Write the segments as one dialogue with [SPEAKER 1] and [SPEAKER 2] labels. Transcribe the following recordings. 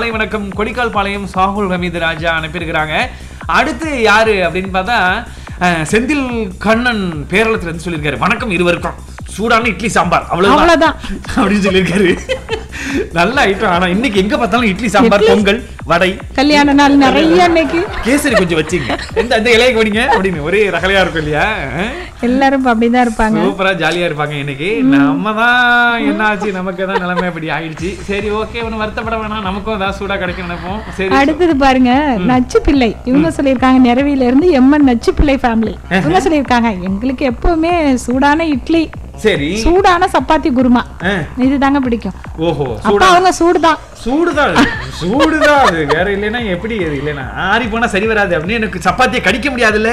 [SPEAKER 1] காலை வணக்கம் கொடிக்கால் பாளையம் சாகுல் ஹமீது ராஜா அனுப்பியிருக்கிறாங்க. அடுத்து யாரு அப்படின்னு பார்த்தா செந்தில் கண்ணன் பேரளத்துல இருந்து சொல்லியிருக்காரு. வணக்கம் இருவருக்கும், சூடான இட்லி சாம்பார் அவ்வளவுதான் அப்படின்னு சொல்லியிருக்காரு. நல்ல ஐட்டம். ஆனா இன்னைக்கு எங்க பார்த்தாலும் இட்லி சாம்பார், பொங்கல், வடை, கல்யாண நாள் நிறைய. இன்னைக்கு கேசரி கொஞ்சம் வச்சுங்க, இந்த இலையை கொடிங்க அப்படின்னு ஒரே ரகலையா இருக்கும் இல்லையா? எல்லாரும் அப்படிதான் இருப்பாங்க, சூப்பரா ஜாலியா இருப்பாங்க. இன்னைக்கு நம்ம தான் என்ன ஆச்சு, நமக்கு தான் நிலைமை அப்படி ஆயிடுச்சு. சரி ஓகே, ஒன்னும் வருத்தப்பட வேணாம், நமக்கும் ஏதாவது சூடா கிடைக்கும் நினைப்போம். சரி, அடுத்தது பாருங்க நச்சு பிள்ளை இவங்க சொல்லியிருக்காங்க. நிறவில இருந்து எம்என் நச்சு பிள்ளை ஃபேமிலி இவங்க சொல்லியிருக்காங்க. எங்களுக்கு எப்பவுமே சூடான இட்லி, சரி சூடான சப்பாத்தி, குருமா இதுதாங்க பிடிக்கும். ஓஹோ, அவங்க சூடுதான் சூடுதான் அது வேற இல்லைன்னா எப்படி? இல்லைன்னா ஆறி போனா சரி வராது அப்படின்னு எனக்கு சப்பாத்தியை கடிக்க முடியாதுல்ல.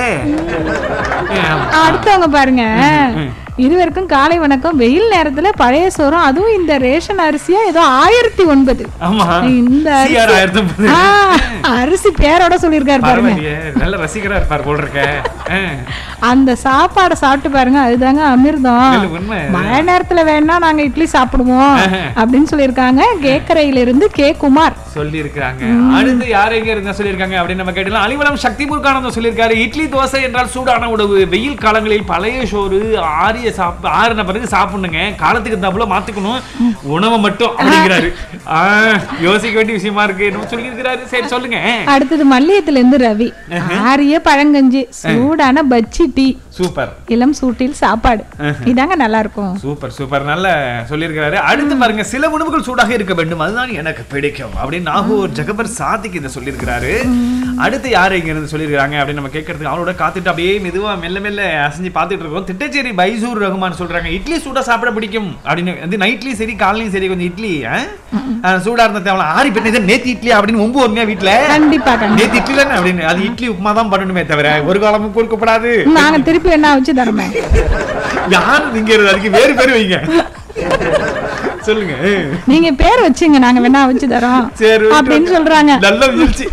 [SPEAKER 1] அடுத்தவங்க பாருங்க, இருவருக்கும் காலை வணக்கம். வெயில் நேரத்துல பழைய சோறும் அதுவும் இந்த ரேஷன் அரிசியா ஏதோ 1009 இந்த அரிசி பேரோட சொல்லியிருக்காரு பாருங்க. நல்ல ரசிகரா இருப்பார் போல் இருக்க. அந்த சாப்பாடை சாப்பிட்டு பாருங்க, அதுதாங்க அமிர்தம். மழை நேரத்துல வேணா நாங்க இட்லி சாப்பிடுவோம் அப்படின்னு சொல்லியிருக்காங்க. கேக்கரையில இருந்து கே குமார் சொல்லி இருக்காங்க. அடுத்து யாரைங்க இருந்தா சொல்லியிருக்காங்க அப்படின்னு நம்ம கேட்டலாம். அலிவலம் சக்தி முருகானந்தம் சொல்லியிருக்காரு. இட்லி தோசை என்றால் சூடான உணவு. வெயில் காலங்களில் பழைய சோறு ஆறின பிறகு சாப்பிடுங்க, காலத்துக்கு தப்புல மாத்திக்கணும் உணவை மட்டும் அப்படிங்கிறாரு. யோசிக்க வேண்டிய விஷயமா இருக்கு சொல்லியிருக்கிறாரு. சரி சொல்லுங்க. அடுத்தது மல்லியத்துல இருந்து ரவி. ஆரிய பழங்கஞ்சி, சூடான பஜ்ஜி, டீ, சூப்பர் இளம் சூட்டில் சாப்பாடு, இதாங்க நல்லா இருக்கும். சூப்பர் சூப்பர் நல்ல சொல்லியிருக்கிறாரு. அடுத்து பாருங்க, சில உணவுகள் சூடாக இருக்க வேண்டும், அதுதான் எனக்கு பிடிக்கும் அப்படின்னு நாகூர் ஜகபர் சாதிக் இதை சொல்லியிருக்கிறாரு. அடுத்து யாரு இங்க இருந்து சொல்லியிருக்காங்க அப்படின்னு நம்ம கேட்கறதுக்கு அவளோட காத்துட்டு அப்படியே மெதுவா மெல்ல மெல்ல அசைஞ்சு பார்த்துட்டு இருக்கோம். திட்டச்சேரி பைசூர் ரகுமான் சொல்றாங்க. இட்லி சூடா சாப்பிட பிடிக்கும் அப்படின்னு. நைட்லயும் சரி காலையும் சரி கொஞ்சம் இட்லி சூடா இருந்த தேவை. ஆறி பெண்ணு நேத்தி இட்லி அப்படின்னு ரொம்ப உண்மையா வீட்டுல கண்டிப்பா நேத்தி இட்லி தானே அப்படின்னு. அது இட்லி உப்புமா தான் பண்ணணுமே தவிர ஒரு காலமும் கொடுக்கப்படாது. நாங்க திருப்பி என்ன வச்சு தரமே யாரு நீங்க அதுக்கு வேறு பேரு வைங்க. சொல்லுங்க, நீங்க பேர் வச்சுங்க, நாங்க வேணா வச்சு தரோம் அப்படின்னு சொல்றாங்க. நல்ல முயற்சி.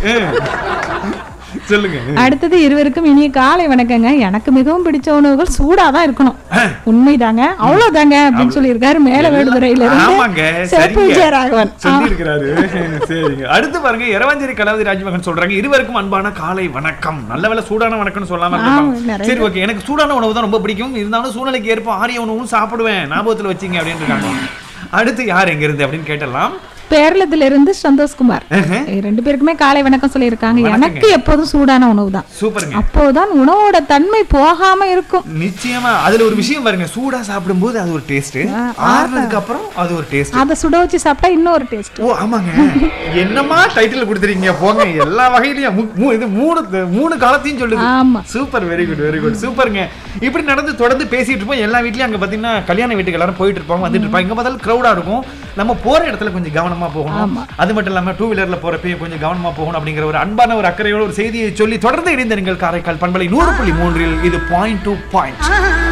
[SPEAKER 1] சொல்லுங்க. அடுத்தது இருவருக்கும் இனிய காலை வணக்கங்க. எனக்கு மிகவும் பிடிச்ச உணவுகள் சூடாதான் இருக்கணும், உண்மைதாங்க, அவ்வளவுதாங்க அப்படின்னு சொல்லியிருக்காரு. மேல வேடுதுறையில இருந்து ராகவன் சொல்லியிருக்கிறாரு. சரிங்க. அடுத்து பாருங்க, இரவாஞ்சேரி கலாவதி ராஜ்மகன் சொல்றாங்க. இருவருக்கும் அன்பான காலை வணக்கம். நல்ல வேலை சூடான வணக்கம்னு சொல்லாம. சரி ஓகே, எனக்கு சூடான உணவு தான் ரொம்ப பிடிக்கும், இருந்தாலும் சூழ்நிலைக்கு ஏற்ப ஆரிய உணவும் சாப்பிடுவேன், ஞாபகத்துல வச்சிங்க அப்படின்னு இருக்காங்க. அடுத்து யார் எங்க இருந்து அப்படின்னு கேட்டலாம். பேரளத்துல இருந்து சந்தோஷ்குமார். ரெண்டு பேருக்குமே காலை வணக்கம் சொல்லியிருக்காங்க. எனக்கு எப்போதும் சூடான உணவு தான். சூப்பருங்க. அப்போதான் உணவோட தன்மை போகாம இருக்கும். நிச்சயமா. அதுல ஒரு விஷயம் பாருங்க, சூடா சாப்பிடும் போது அது ஒரு டேஸ்ட், ஆறுனதுக்கு அப்புறம் அது ஒரு டேஸ்ட், அத சுட வச்சு சாப்பிட்டா இன்னொரு டேஸ்ட். ஓ ஆமாங்க, என்னமா டைட்டில் கொடுத்துறீங்க போங்க. எல்லா வகையிலயும் இது மூணு காலத்தையும் சொல்லுது. ஆமா, super, very good very good, சூப்பருங்க. இப்படி நடந்து தொடர்ந்து பேசிட்டு இருப்போம். எல்லா வீட்லயும் அங்க பாத்தீங்கன்னா கல்யாண வீட்டுக்கு எல்லாரும் போயிட்டு இருப்பாங்க, வந்துட்டு இருப்பாங்க. இங்க பார்த்தாலும் கிரௌடா இருக்கும். நம்ம போற இடத்துல கொஞ்சம் கவனமா போகணும். அது மட்டும் இல்லாம டூ வீலர்ல போறப்ப கொஞ்சம் கவனமா போகணும் அப்படிங்கிற ஒரு அன்பான ஒரு அக்கறையோட ஒரு செய்தியை சொல்லி தொடர்ந்து இணைந்த நீங்கள் காரைக்கால் பண்பலை 100.3 இது பாயிண்ட் டு பாயிண்ட்.